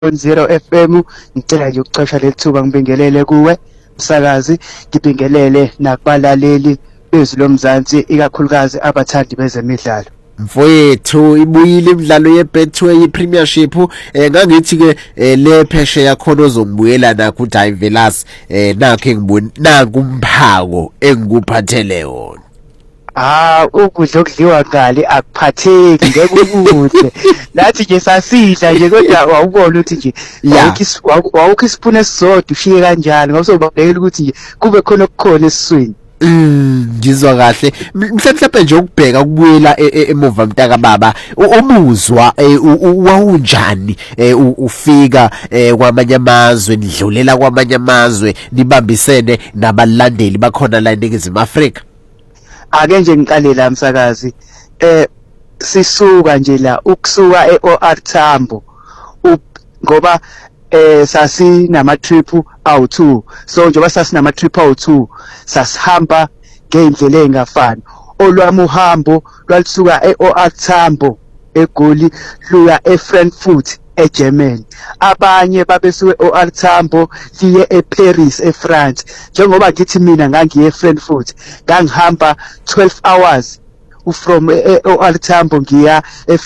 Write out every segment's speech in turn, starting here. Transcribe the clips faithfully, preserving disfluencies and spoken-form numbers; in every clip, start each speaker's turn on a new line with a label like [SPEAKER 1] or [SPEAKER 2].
[SPEAKER 1] zero F M. Ngicela nje ukucosha leli thuba ngibingelele kuwe msakazi, ngibingelele nakubalaleli bezwi lomzansi, ikakhulukazi abathandi bezemidlalo.
[SPEAKER 2] Mfowethu ibuyile imidlalo yeBetway iPremiership. eh ngangithi ke le pheshe yakho ozongibuyela nakho uDave Velas eh nakho engibona nakumphako engikuphathele wona.
[SPEAKER 1] Ah, ukudla okudliwa ngale akuphatheki ngeke ukudle. Nathi nje sasidla nje kodwa awubona ukuthi nje awukho isipune esizodwa ushiye kanjalo ngoba sobalekela ukuthi nje kube khona okukhona esiswini.
[SPEAKER 2] Mm, ngizwa kahle. Mhlawumbe nje ukubheka ukubuyela emuva mntaka baba, umuzwa wawunjani ufika kwamanye amazwe, nidlulela kwamanye amazwe, nibambisene nabalandeli bakhona la eNingizimu Afrika?
[SPEAKER 1] Ake nje ngiqale la msakazi, eh sisuka nje la ukusuka eO R Tambo ngoba eh sasinama trip awu two, so njengoba sasinama trip awu two sasihamba ngeindlela ezingafani. Olwami uhambo lwalisuka eO R Tambo eGoli luya eFrankfurt eGermany, abanye babesuke eO R Tambo liye eParis eFrance. Njengoba ngithi mina ngangiye eFrankfurt ngangihamba twelve hours from eO R Tambo ngiya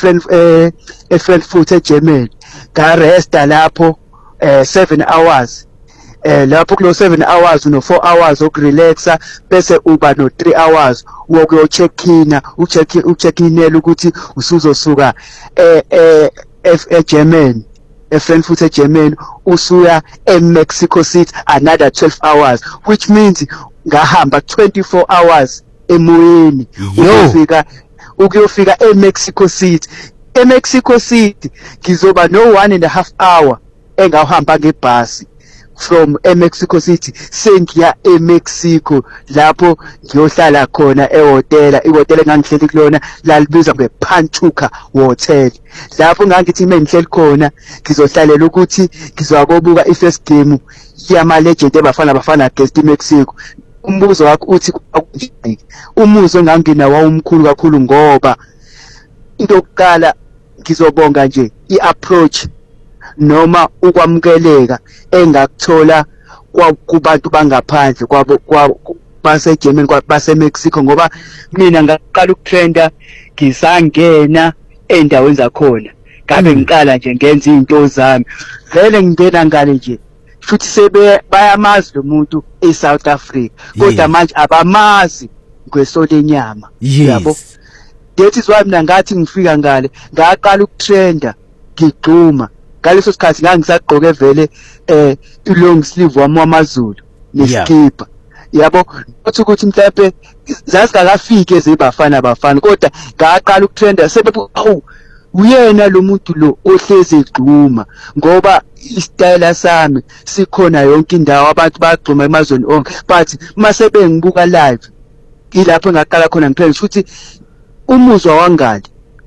[SPEAKER 1] eFrankfurt eGermany, ngaresta lapho eh seven hours. Eh lapho kulo seven hours no four hours okurelaxa, bese uba no three hours wokuyo check in, ucheck ucheck inela ukuthi usuzosuka eh eh eGermany eFrankfurt eGermany usuya eMexico City another twelve hours, which means ngahamba twenty-four hours emoyeni ukufika ukuyofika eMexico City. eMexico City ngizoba no one and a half hour engahamba ngebhasi from eMexico City sengiya eMexico, lapho ngiyohlala khona ehotela. Ihotela engangihleli kulona lalibizwa ngePanchuca Hotel. Lapho ngangithi mengihleli khona ngizohlalela ukuthi ngizokubuka ifirst game yama legend ebafana bafana against eMexico. Umbuzo wakho uthi umuzwa ngangina wawumkhulu kakhulu ngoba into yokuqala ngizobonga nje iapproach noma ukwamukeleka engakuthola kubantu bangaphandle kwabo base Germany base Mexico, ngoba mina ngaqala ukutrenda ngisangena endaweni zakhona, ngabe ngiqala nje ngenza izinto zami vele ngingena ngale nje futhi sebe bayamazi lo muntu eSouth Africa kodwa manje abamazi ngwesolenyama, yabo. That is why mina ngathi ngifika ngale ngaqala ukutrenda ngigxuma. Ngaleso sikhathi ngangisagqoke vele eh long sleeve wami wamaZulu neskipa, yabo. Uthi ukuthi mhlawumbe zasigakafike ezibafana bafana kodwa ngaqala ukutrenda sebe awu uyena lo muntu lo ohlezi egxuma, ngoba istyle sami sikhona yonke indawo, abantu bagxuma emazweni onke, but mase bengibuka live ilapho ngaqala khona ngiphela futhi umuzwa wangale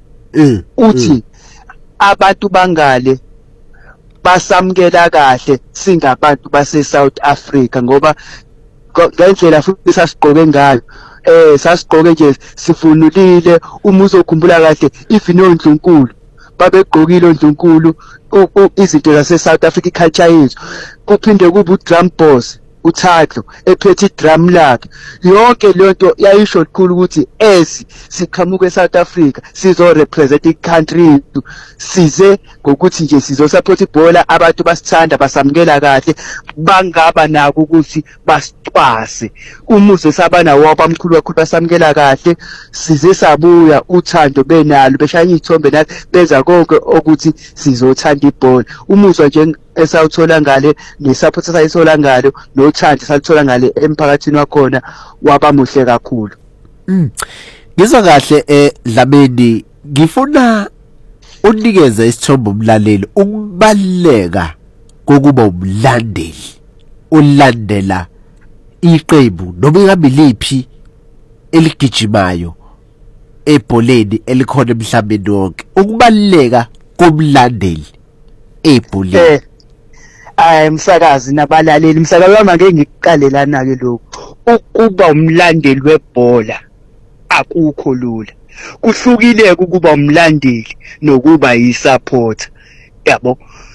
[SPEAKER 1] uthi abantu bangale basamkela kahle singabantu base South Africa, ngoba ngendlela futhi sasigqoke ngayo eh sasigqoke nje sifundulile. Uma uzokhumbula kahle even oNdlunkulu babegqokile oNdlunkulu izinto zase South Africa culture yethu, kuphinde kube udrum boss uThadlo ephethe idrum lakhe. Yonke lento yayisho kakhulu ukuthi esi siqhamuka eSouth Africa sizo represent icountry yethu, size ngokuthi nje sizo support ibhola, abantu basithanda basamukela kahle, bangaba nako ukuthi basicwase. Umuze sabana wabamkhulu kakhulu basamukela kahle, size sabuya uthando benalo, beshaya izithombe nathi benza konke ukuthi sizothanda ibhola. Umuzwa nje esawuthola ngale nesupport sayithola ngalo nothando salithola ngale emphakathini wakhona waba muhle kakhulu.
[SPEAKER 2] Mm. Ngizwa kahle eh Dlamini, ngifuna unikeze isithombe umlaleli ukubaleka kokuba umlandeli ulandela iqembu noma ingabe liphi eligijimayo ebholeni elikhona emhlabeni wonke, ukubaleka komlandeli ebholeni.
[SPEAKER 1] Eh ay msakazi nabalaleli, msakazi wami ngeke ngikuqalelana ke lokho. Ukuba umlandeli webhola akukho lula, kuhlukile ukuba umlandeli nokuba yisupporter, yabo.